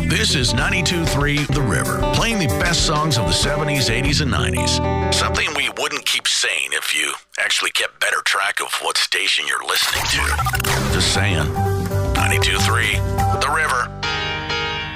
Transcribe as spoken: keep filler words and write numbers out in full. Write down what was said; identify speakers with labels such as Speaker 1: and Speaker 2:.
Speaker 1: This is ninety-two point three The River, playing the best songs of the seventies, eighties, and nineties. Something we wouldn't keep saying if you actually kept better track of what station you're listening to. Just saying. ninety-two point three